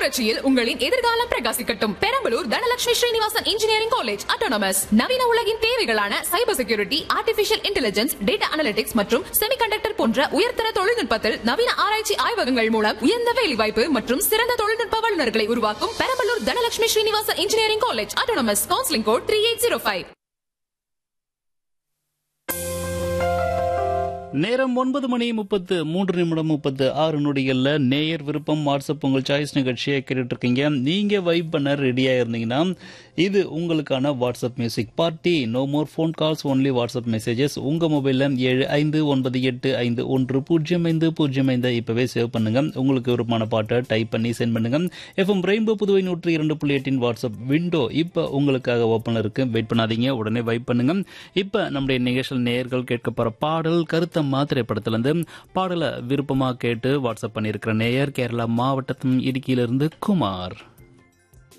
புரட்சியில் உங்களின் எதிர்காலம் பிரகாசிக்கட்டும். Perambalur Dhanalakshmi Srinivasan engineering college autonomous. நவீன உலகின் தேவைகளான cyber security, artificial intelligence, data analytics மற்றும் செமிகண்டக்டர் போன்ற உயர்தர தொழில்நுட்பத்தில் நவீன ஆராய்ச்சி ஆய்வகங்கள் மூலம் உயர்ந்த வேலைவாய்ப்பு மற்றும் சிறந்த தொழில்நுட்ப வல்லுநர்களை உருவாக்கும் Perambalur Dhanalakshmi Srinivasan engineering college autonomous. Counselling code 3805. நேரம் 9:33 நேயர் விருப்பம் வாட்ஸ்அப் உங்கள் சாய்ஸ் நிகழ்ச்சியை கேட்டுட்டு இருக்கீங்க. நீங்க வைப் பண்ண ரெடியா இருந்தீங்கன்னா இது உங்களுக்கான WhatsApp music party. No more phone calls, only WhatsApp messages. உங்க மொபைல்ல 7598510505 இப்பவே சேவ் பண்ணுங்க. உங்களுக்கு விருப்பமான பாட்டை டைப் பண்ணி சென்ட் பண்ணுங்க. FM rainbow Puduvai 102.8 WhatsApp window இப்ப உங்களுக்காக ஓப்பன்ல இருக்கு. வெயிட் பண்ணாதீங்க, உடனே வைப் பண்ணுங்க. இப்ப நம்முடைய நிகழ்ச்சியில் நேயர்கள் கேட்க போற பாடல் கருத்தம்மா திரைப்படத்திலிருந்து. பாடலை விருப்பமா கேட்டு வாட்ஸ்அப் பண்ணியிருக்கிற நேயர் கேரளா மாவட்டத்தின் இடுக்கியிலிருந்து குமார்.